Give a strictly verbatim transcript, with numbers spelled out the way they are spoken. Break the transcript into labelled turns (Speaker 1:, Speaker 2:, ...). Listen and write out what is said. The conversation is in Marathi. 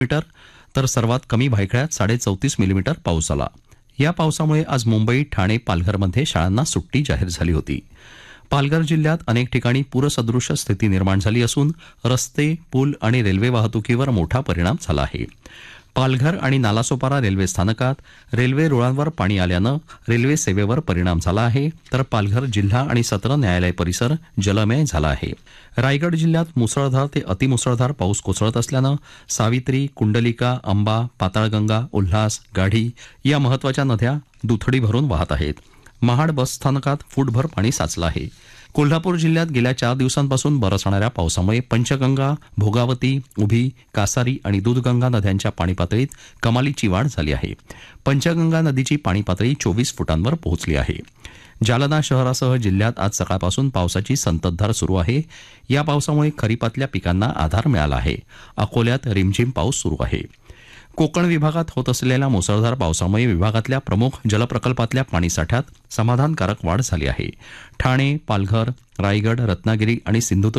Speaker 1: मीटर तर सर्वात कमी भायखळ्यात साडे चौतीस मिलीमीटर पाऊस झाला. या पावसामुळे आज मुंबई, ठाणे, पालघरमध्ये शाळांना सुट्टी जाहीर झाली होती. पालघर जिल्ह्यात अनेक ठिकाणी पूरसदृश स्थिती निर्माण झाली असून रस्ते, पूल आणि रेल्वे वाहतुकीवर मोठा परिणाम झाला आहे. पालघर आणि नालासोपारा रेल्वे स्थानकात रेल्वे रुळांवर पाणी आल्यानं रेल्वे सेवेवर परिणाम झाला आहे, तर पालघर जिल्हा आणि सत्र न्यायालय परिसर जलमय झाला आहे. रायगड जिल्ह्यात मुसळधार ते अतिमुसळधार पाऊस कोसळत असल्यानं सावित्री, कुंडलिका, अंबा, पाताळगंगा, उल्हास, गाढी या महत्वाच्या नद्या दुथडी भरून वाहत आहेत. महाड बस स्थानकात फूटभर पाणी साचलं आहे. कोल्हापूर जिल्ह्यात गेल्या चार दिवसांपासून बरसणाऱ्या पावसामुळे पंचगंगा, भोगावती, उभी, कासारी आणि दूधगंगा नद्यांच्या पाणी पातळीत कमालीची वाढ झाली आहे. पंचगंगा नदीची पाणी पातळी चोवीस फुटांवर पोहोचली आहे. जालना शहरासह जिल्ह्यात आज सकाळपासून पावसाची संततधार सुरू आहे. या पावसामुळे खरीपातल्या पिकांना आधार मिळाला आहे. अकोल्यात रिमझिम पाऊस सुरू आहे. कोकण विभागात होत असलेल्या मुसळधार पावसामुळे विभागातल्या प्रमुख जलप्रकल्पातल्या पाणीसाठ्यात समाधानकारक वाढ झाली आहे. ठाणे, पालघर, रायगड, रत्नागिरी आणि सिंधुदुर्ग